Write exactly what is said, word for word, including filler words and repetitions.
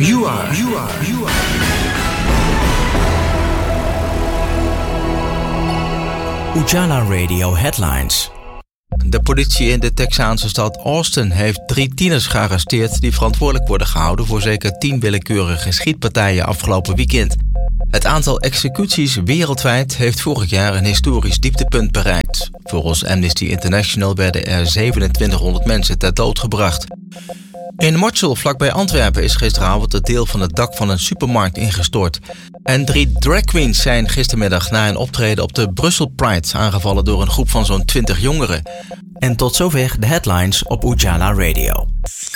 You are, you are, you are. Ujala Radio Headlines. De politie in de Texaanse stad Austin heeft drie tieners gearresteerd die verantwoordelijk worden gehouden voor zeker tien willekeurige schietpartijen afgelopen weekend. Het aantal executies wereldwijd heeft vorig jaar een historisch dieptepunt bereikt. Volgens Amnesty International werden er zevenentwintighonderd mensen ter dood gebracht. In Mortsel, vlakbij Antwerpen, is gisteravond het deel van het dak van een supermarkt ingestort. En drie drag queens zijn gistermiddag na een optreden op de Brussel Pride aangevallen door een groep van zo'n twintig jongeren. En tot zover de headlines op Ujala Radio.